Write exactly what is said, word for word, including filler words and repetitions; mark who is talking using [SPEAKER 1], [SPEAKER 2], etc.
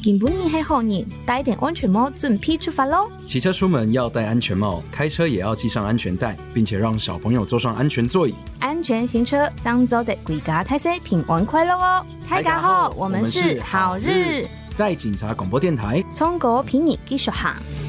[SPEAKER 1] 今晡日系好日，戴定安全帽，准备出发咯！
[SPEAKER 2] 骑车出门要戴安全帽，开车也要系上安全带，并且让小朋友坐上安全座椅。
[SPEAKER 1] 安全行车，漳州的归家大家平安快乐哦！大家好，我们是好日，
[SPEAKER 2] 在警察广播电台，
[SPEAKER 1] 从国陪你继续行。